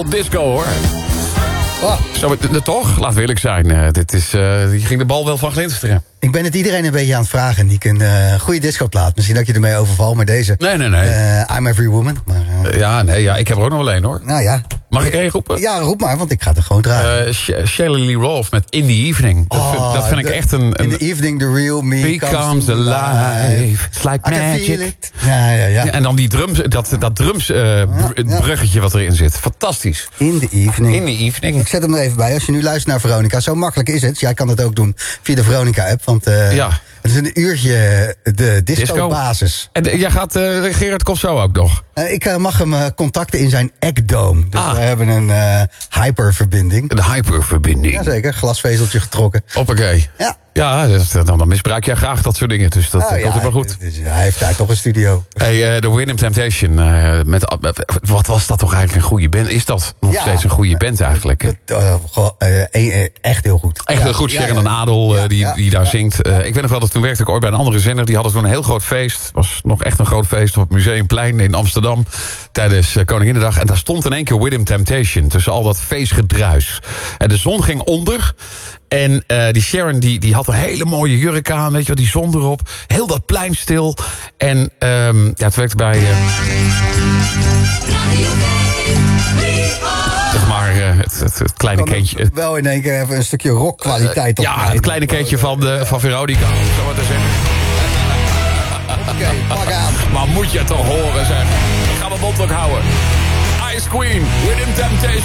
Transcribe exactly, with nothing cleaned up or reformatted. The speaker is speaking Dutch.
Disco, hoor. Oh. Zo, de, toch? Laten we eerlijk zijn. Uh, dit is, uh, hier ging de bal wel van glinsteren. Ik ben het iedereen een beetje aan het vragen. Die een uh, goede discoplaat. Misschien dat je ermee overvalt, maar deze... Nee, nee, nee. Uh, I'm Every Woman. Maar, uh, uh, ja, nee, ja, ik heb er ook nog wel één, hoor. Nou ja. Mag ik één roepen? Ja, roep maar, want ik ga het er gewoon dragen. Uh, Sh- Shelley Lee Rolfe met In the Evening. Dat, oh, vind, dat vind the, ik echt een... een in the evening the real me becomes comes alive. It's like I can feel magic. it. Ja, ja, ja. Ja, en dan die drums, dat, dat drums uh, br- ja, ja. bruggetje wat erin zit. Fantastisch. In the evening. In the evening. Ik zet hem er even bij. Als je nu luistert naar Veronica, zo makkelijk is het. Jij kan het ook doen via de Veronica-app. Want uh, ja. het is een uurtje de disco-basis. En uh, jij gaat, uh, Gerard komt zo ook nog. Uh, ik uh, mag hem uh, contacten in zijn Ekdome. Dus ah. we hebben een uh, hyperverbinding. Een hyperverbinding. Jazeker, glasvezeltje getrokken. Hoppakee. Ja. Ja, dan, dan misbruik jij graag dat soort dingen. Dus dat oh, komt ja, wel goed. Dus, hij heeft daar toch een studio. Hey, uh, de Rhythm Temptation. Uh, met, uh, wat was dat toch eigenlijk een goede band? Is dat nog ja, steeds een goede band eigenlijk? Het, uh, uh, echt heel goed. Echt heel ja, goed. Sharon ja, ja. Adel uh, die, ja, die daar ja, zingt. Uh, ik weet nog wel dat toen werkte ik ooit bij een andere zender. Die hadden toen een heel groot feest. Het was nog echt een groot feest op het Museumplein in Amsterdam. Tijdens uh, Koninginnedag. En daar stond in één keer Rhythm Temptation. Tussen al dat feestgedruis. En de zon ging onder. En uh, die Sharon die, die had een hele mooie jurk aan, weet je wel, die zon erop. Heel dat plein stil. En um, ja, het werkte bij... Uh, zeg maar uh, het, het, het kleine kindje. Wel in één keer even een stukje rockkwaliteit op. Uh, ja, het kleine kindje van, de, van Veronica, om zo maar te zeggen. Oké, okay, pak aan. Maar moet je het toch horen, zeg. Ik ga mijn mond ook houden. Ice Queen, Rhythm Temptation.